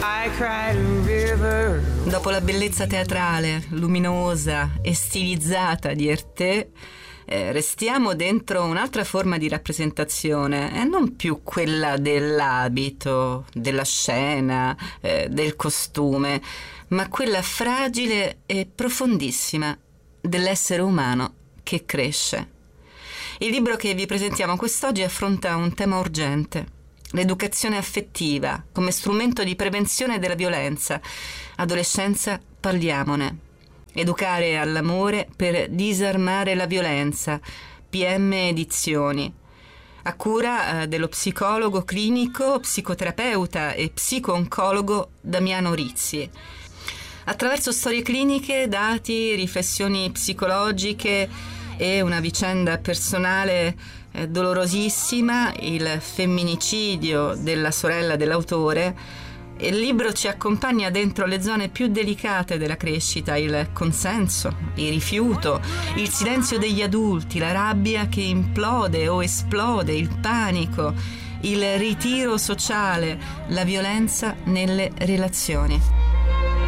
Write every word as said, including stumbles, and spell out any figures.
I cried a river. Dopo la bellezza teatrale, luminosa e stilizzata di Herté, eh, restiamo dentro un'altra forma di rappresentazione, e non più quella dell'abito, della scena, eh, del costume, ma quella fragile e profondissima dell'essere umano che cresce. Il libro che vi presentiamo quest'oggi affronta un tema urgente: l'educazione affettiva come strumento di prevenzione della violenza. Adolescenza, parliamone. Educare all'amore per disarmare la violenza. P M Edizioni. A cura eh, dello psicologo clinico, psicoterapeuta e psico-oncologo Damiano Rizzi. Attraverso storie cliniche, dati, riflessioni psicologiche e una vicenda personale eh, dolorosissima, il femminicidio della sorella dell'autore, il libro ci accompagna dentro le zone più delicate della crescita: il consenso, il rifiuto, il silenzio degli adulti, la rabbia che implode o esplode, il panico, il ritiro sociale, la violenza nelle relazioni.